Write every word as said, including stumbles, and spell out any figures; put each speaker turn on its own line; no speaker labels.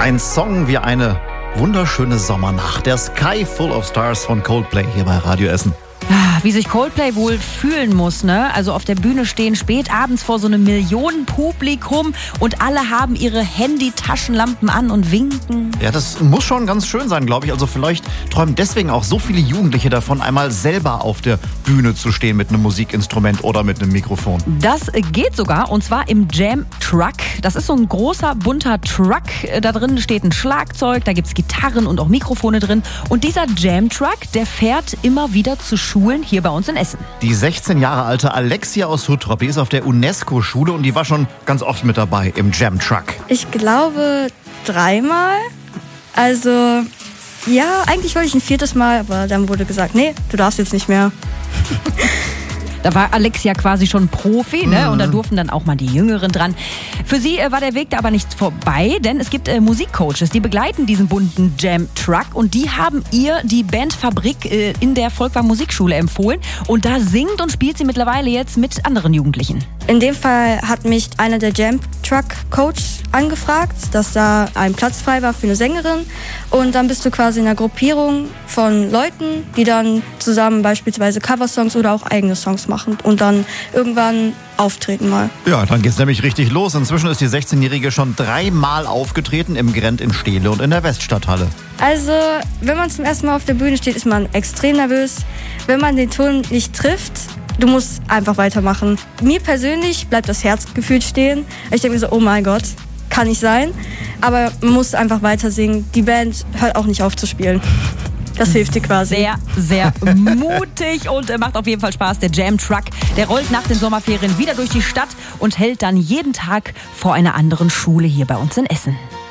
Ein Song wie eine wunderschöne Sommernacht. Der Sky Full of Stars von Coldplay hier bei Radio Essen.
Wie sich Coldplay wohl fühlen muss, ne? Also auf der Bühne stehen spät abends vor so einem Millionenpublikum und alle haben ihre Handy-Taschenlampen an und winken.
Ja, das muss schon ganz schön sein, glaube ich. Also vielleicht träumen deswegen auch so viele Jugendliche davon, einmal selber auf der Bühne zu stehen mit einem Musikinstrument oder mit einem Mikrofon.
Das geht sogar, und zwar im Jam Truck. Das ist so ein großer, bunter Truck. Da drin steht ein Schlagzeug, da gibt's Gitarren und auch Mikrofone drin. Und dieser Jam Truck, der fährt immer wieder zu Schulen hier bei uns in Essen.
Die sechzehn Jahre alte Alexia aus Huttrop, die ist auf der UNESCO-Schule und die war schon ganz oft mit dabei im Jam Truck.
Ich glaube dreimal. Also ja, eigentlich wollte ich ein viertes Mal, aber dann wurde gesagt, nee, du darfst jetzt nicht mehr.
Da war Alexia quasi schon Profi, ne? Und da durften dann auch mal die Jüngeren dran. Für sie äh, war der Weg da aber nicht vorbei, denn es gibt äh, Musikcoaches, die begleiten diesen bunten Jam-Truck und die haben ihr die Band Fabrik äh, in der Volkwang Musikschule empfohlen. Und da singt und spielt sie mittlerweile jetzt mit anderen Jugendlichen.
In dem Fall hat mich einer der Jam-Truck-Coach angefragt, dass da ein Platz frei war für eine Sängerin. Und dann bist du quasi in einer Gruppierung von Leuten, die dann zusammen beispielsweise Coversongs oder auch eigene Songs machen und dann irgendwann auftreten mal.
Ja, dann geht's nämlich richtig los. Inzwischen ist die sechzehnjährige schon dreimal aufgetreten im Grand in Steele und in der Weststadthalle.
Also, wenn man zum ersten Mal auf der Bühne steht, ist man extrem nervös. Wenn man den Ton nicht trifft, du musst einfach weitermachen. Mir persönlich bleibt das Herz gefühlt stehen. Ich denke mir so, oh mein Gott, kann nicht sein. Aber man muss einfach weiter singen. Die Band hört auch nicht auf zu spielen. Das hilft dir quasi.
Sehr, sehr mutig und äh, macht auf jeden Fall Spaß. Der Jam Truck, der rollt nach den Sommerferien wieder durch die Stadt und hält dann jeden Tag vor einer anderen Schule hier bei uns in Essen.